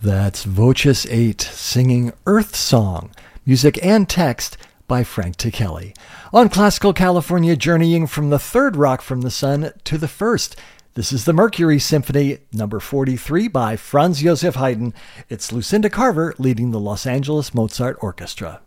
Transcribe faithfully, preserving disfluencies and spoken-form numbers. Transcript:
That's Voces eight singing Earth Song, music and text by Frank Ticheli. On Classical California, journeying from the third rock from the sun to the first. This is the Mercury Symphony number forty-three by Franz Joseph Haydn. It's Lucinda Carver leading the Los Angeles Mozart Orchestra.